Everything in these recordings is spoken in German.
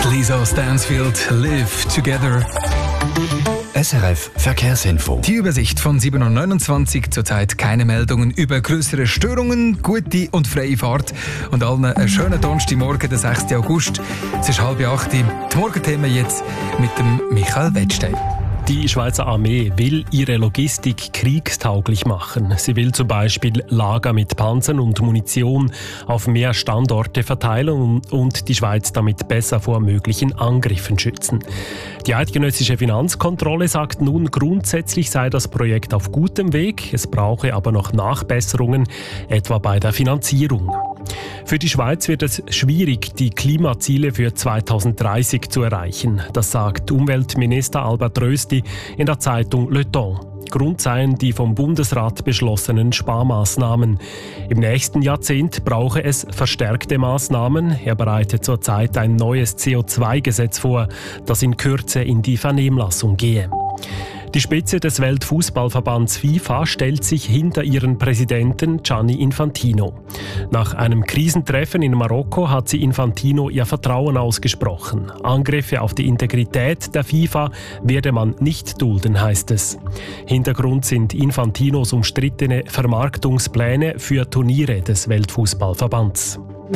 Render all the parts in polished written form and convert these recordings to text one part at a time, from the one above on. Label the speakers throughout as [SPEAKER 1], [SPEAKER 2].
[SPEAKER 1] Lisa Stansfield, Live Together.
[SPEAKER 2] SRF Verkehrsinfo.
[SPEAKER 1] Die Übersicht von 7.29 Uhr. Zurzeit keine Meldungen über größere Störungen, gute und freie Fahrt und allen einen schönen Donnerstagmorgen, den 6. August. Es ist 7:30 Uhr. Die Morgenthemen jetzt mit dem Michael Wettstein.
[SPEAKER 3] Die Schweizer Armee will ihre Logistik kriegstauglich machen. Sie will zum Beispiel Lager mit Panzern und Munition auf mehr Standorte verteilen und die Schweiz damit besser vor möglichen Angriffen schützen. Die eidgenössische Finanzkontrolle sagt nun, grundsätzlich sei das Projekt auf gutem Weg. Es brauche aber noch Nachbesserungen, etwa bei der Finanzierung. Für die Schweiz wird es schwierig, die Klimaziele für 2030 zu erreichen. Das sagt Umweltminister Albert Rösti in der Zeitung Le Temps. Grund seien die vom Bundesrat beschlossenen Sparmaßnahmen. Im nächsten Jahrzehnt brauche es verstärkte Maßnahmen. Er bereitet zurzeit ein neues CO2-Gesetz vor, das in Kürze in die Vernehmlassung gehe. Die Spitze des Weltfußballverbands FIFA stellt sich hinter ihren Präsidenten Gianni Infantino. Nach einem Krisentreffen in Marokko hat sie Infantino ihr Vertrauen ausgesprochen. Angriffe auf die Integrität der FIFA werde man nicht dulden, heißt es. Hintergrund sind Infantinos umstrittene Vermarktungspläne für Turniere des Weltfußballverbands.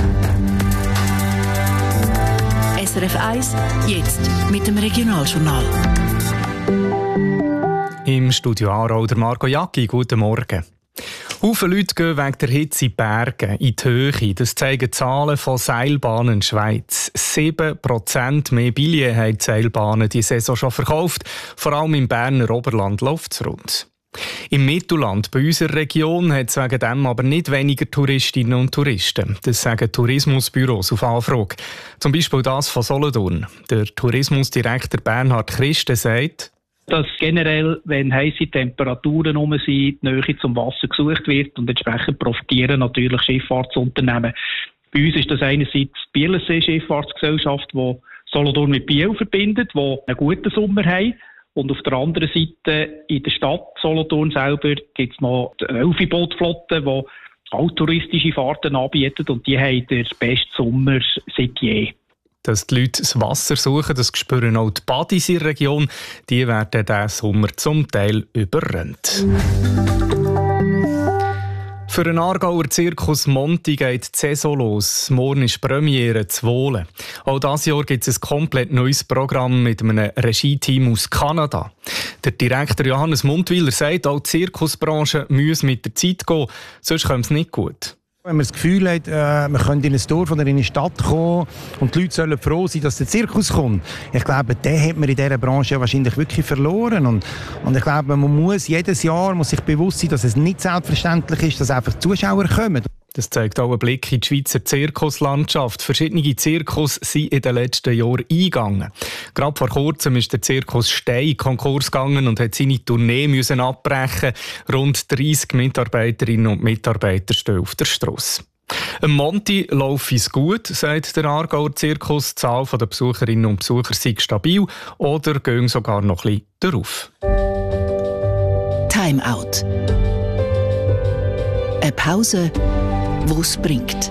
[SPEAKER 4] SRF 1, jetzt mit dem Regionaljournal.
[SPEAKER 5] Im Studio Aarau der Marco Jacki. Guten Morgen. Viele Leute gehen wegen der Hitze in die Berge, in die Höhe. Das zeigen Zahlen von Seilbahnen Schweiz. 7% mehr Billionen haben die Seilbahnen diese Saison schon verkauft. Vor allem im Berner Oberland läuft es rund. Im Mittelland, bei unserer Region, hat es wegen dem aber nicht weniger Touristinnen und Touristen. Das sagen Tourismusbüros auf Anfrage. Zum Beispiel das von Solothurn. Der Tourismusdirektor Bernhard Christen sagt,
[SPEAKER 6] dass generell, wenn heisse Temperaturen sind, die Nähe zum Wasser gesucht wird und entsprechend profitieren natürlich Schifffahrtsunternehmen. Bei uns ist das einerseits die Bielersee Schifffahrtsgesellschaft, die Solothurn mit Biel verbindet, die einen guten Sommer haben. Und auf der anderen Seite in der Stadt Solothurn selber gibt es noch die Elfi-Bootflotte, die auch touristische Fahrten anbietet und die haben den besten Sommer seit je.
[SPEAKER 5] Dass die Leute das Wasser suchen, das spüren auch die Badis in der Region. Die werden diesen Sommer zum Teil überrannt. Für den Aargauer Zirkus Monti geht die Saison los. Morgen ist Premiere zu Wohlen. Auch dieses Jahr gibt es ein komplett neues Programm mit einem Regie-Team aus Kanada. Der Direktor Johannes Mundwiler sagt, auch die Zirkusbranche müsse mit der Zeit gehen, sonst kommt es nicht gut.
[SPEAKER 7] Wenn man das Gefühl hat, man könnte in ein Dorf oder in eine Stadt kommen und die Leute sollen froh sein, dass der Zirkus kommt. Ich glaube, den hat man in dieser Branche wahrscheinlich wirklich verloren. Und ich glaube, man muss jedes Jahr sich bewusst sein, dass es nicht selbstverständlich ist, dass einfach Zuschauer kommen.
[SPEAKER 5] Das zeigt auch ein Blick in die Schweizer Zirkuslandschaft. Verschiedene Zirkus sind in den letzten Jahren eingegangen. Gerade vor kurzem ist der Zirkus Stein in Konkurs gegangen und hat seine Tournee müssen abbrechen. Rund 30 Mitarbeiterinnen und Mitarbeiter stehen auf der Strasse. Im Monti laufe es gut, sagt der Aargauer Zirkus. Die Zahl der Besucherinnen und Besucher sei stabil oder gehen sogar noch ein bisschen darauf.
[SPEAKER 4] Time Out. Eine Pause, die es bringt.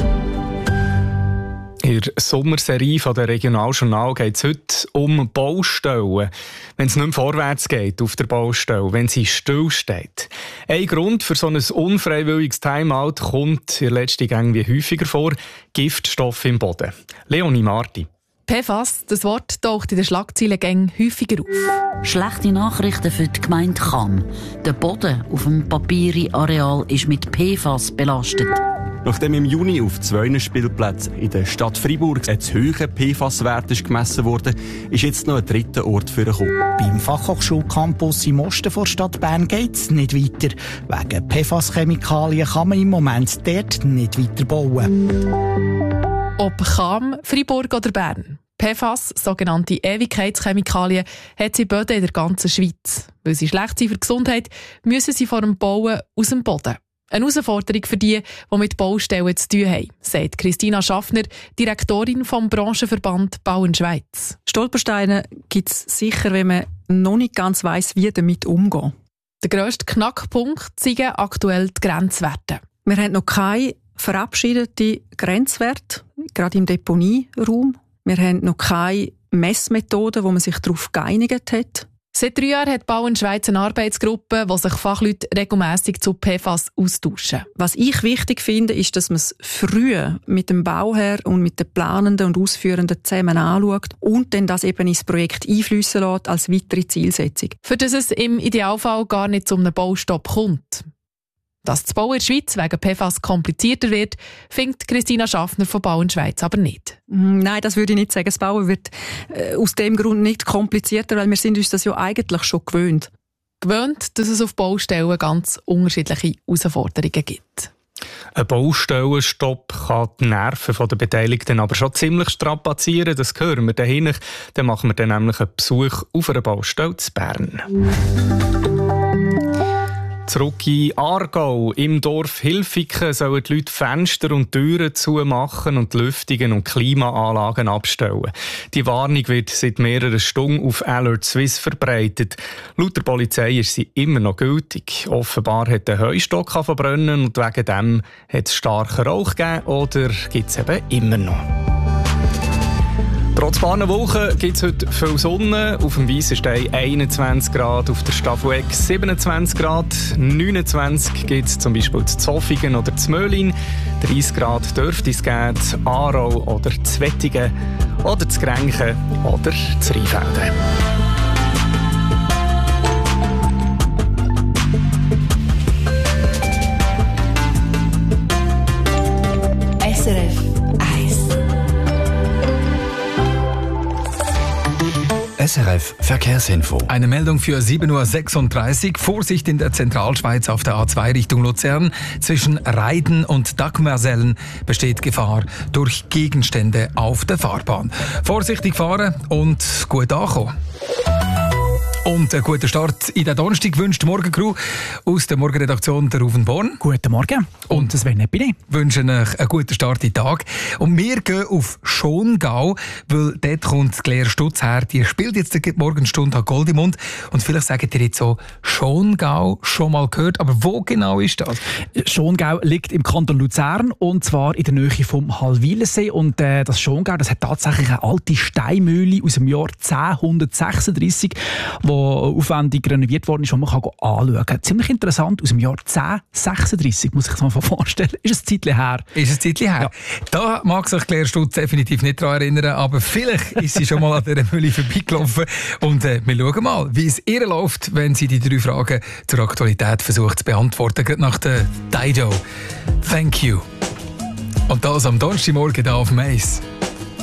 [SPEAKER 5] In der Sommerserie der Regionaljournal geht es heute um Baustellen. Wenn es nicht mehr vorwärts geht auf der Baustelle, wenn sie stillsteht. Ein Grund für so ein unfreiwilliges Timeout kommt in letzter Zeit irgendwie häufiger vor: Giftstoffe im Boden. Leonie Marti.
[SPEAKER 8] PFAS, das Wort taucht in den Schlagzeilen häufiger auf.
[SPEAKER 9] Schlechte Nachrichten für die Gemeinde Cham. Der Boden auf dem Papiri-Areal ist mit PFAS belastet.
[SPEAKER 10] Nachdem im Juni auf 2 Spielplätzen in der Stadt Freiburg ein zu hoher PFAS-Wert gemessen wurde, ist jetzt noch ein dritter Ort vorgekommen.
[SPEAKER 11] Beim Fachhochschulcampus im Osten der Stadt Bern geht es nicht weiter. Wegen PFAS-Chemikalien kann man im Moment dort nicht weiter bauen.
[SPEAKER 8] Ob Cham, Freiburg oder Bern. PFAS, sogenannte Ewigkeitschemikalien, hat sie Böden in der ganzen Schweiz. Weil sie schlecht sind für die Gesundheit, müssen sie vor dem Bauen aus dem Boden. Eine Herausforderung für die mit Baustellen zu tun haben, sagt Christina Schaffner, Direktorin vom Branchenverband Bauen Schweiz.
[SPEAKER 12] Stolpersteine gibt es sicher, wenn man noch nicht ganz weiss, wie damit umgehen.
[SPEAKER 8] Der grösste Knackpunkt sind aktuell die Grenzwerte.
[SPEAKER 12] Wir haben noch keine verabschiedeten Grenzwerte, gerade im Deponieraum. Wir haben noch keine Messmethode, wo man sich darauf geeinigt hat.
[SPEAKER 8] Seit 3 Jahren hat Bau in Schweiz eine Arbeitsgruppe, wo sich Fachleute regelmässig zu PFAS austauschen.
[SPEAKER 12] Was ich wichtig finde, ist, dass man es früh mit dem Bauherr und mit den Planenden und Ausführenden zusammen anschaut und dann das eben ins Projekt einfliessen lässt als weitere Zielsetzung.
[SPEAKER 8] Für das es im Idealfall gar nicht zu einem Baustopp kommt. Dass das Bauen in der Schweiz wegen PFAS komplizierter wird, findet Christina Schaffner von Bau in der Schweiz aber nicht.
[SPEAKER 12] Nein, das würde ich nicht sagen. Das Bauen wird aus dem Grund nicht komplizierter, weil wir sind uns das ja eigentlich schon gewöhnt.
[SPEAKER 8] Gewöhnt, dass es auf Baustellen ganz unterschiedliche Herausforderungen gibt.
[SPEAKER 5] Ein Baustellenstopp kann die Nerven der Beteiligten aber schon ziemlich strapazieren. Das hören wir dahin. Dann machen wir dann nämlich einen Besuch auf einer Baustelle in Bern. Zurück in Aargau. Im Dorf Hilfiken sollen die Leute Fenster und Türen zumachen und die Lüftungen und Klimaanlagen abstellen. Die Warnung wird seit mehreren Stunden auf Alert Swiss verbreitet. Laut der Polizei ist sie immer noch gültig. Offenbar hat der Heustock verbrennen und wegen dem hat es starken Rauch gegeben oder gibt es eben immer noch. Trotz paar Wochen gibt es heute viel Sonne. Auf dem Weissenstein 21 Grad, auf der Staffelegg 27 Grad, 29 gibt es zum Beispiel zu Zofingen oder zu Möhlin, 30 Grad dürfte es geben, zu Aarau oder zu Wettigen oder zu Grenchen oder zu Rheinfelden.
[SPEAKER 4] SRF 1.
[SPEAKER 2] SRF Verkehrsinfo.
[SPEAKER 1] Eine Meldung für 7.36 Uhr. Vorsicht in der Zentralschweiz auf der A2 Richtung Luzern. Zwischen Reiden und Dagmersellen besteht Gefahr durch Gegenstände auf der Fahrbahn. Vorsichtig fahren und gut ankommen. Und einen guten Start in den Donnerstag wünscht die Morgencrew aus der Morgenredaktion der Ruven Born.
[SPEAKER 11] Guten Morgen und das Sven Eppini.
[SPEAKER 1] Wünschen euch einen guten Start in den Tag. Und wir gehen auf Schongau, weil dort kommt Claire Stutz her. Die spielt jetzt die Morgenstunde an Gold im Mund. Und vielleicht sagt ihr jetzt so, Schongau schon mal gehört, aber wo genau ist das?
[SPEAKER 13] Schongau liegt im Kanton Luzern und zwar in der Nähe vom Hallwilensee. Und das Schongau, das hat tatsächlich eine alte Steinmühle aus dem Jahr 1036, die aufwendig renoviert worden ist, die man anschauen kann. Ziemlich interessant, aus dem Jahr 1036, muss ich es mal vorstellen. Ist ein Zeitchen her.
[SPEAKER 1] Ist ein Zeitchen her. Ja. Da mag sich Claire Stutz definitiv nicht daran erinnern, aber vielleicht ist sie schon mal an dieser Mühle vorbeigelaufen. Und wir schauen mal, wie es ihr läuft, wenn sie die 3 Fragen zur Aktualität versucht zu beantworten. Gerade nach der Dido. Thank you. Und das am Donnerstagmorgen hier auf Mais.